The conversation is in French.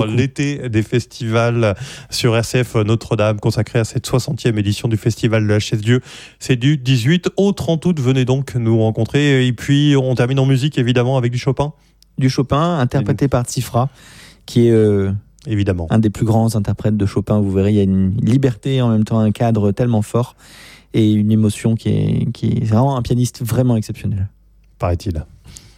l'été des festivals sur RCF Notre-Dame, consacré à cette 60e édition du Festival de la Chaise-Dieu. C'est du 18 au 30 août. Venez donc nous rencontrer. Et puis, on termine en musique, évidemment, avec du Chopin. Du Chopin, interprété par Tsifra, qui est évidemment un des plus grands interprètes de Chopin. Vous verrez, il y a une liberté, en même temps un cadre tellement fort et une émotion qui est vraiment un pianiste vraiment exceptionnel. Paraît-il.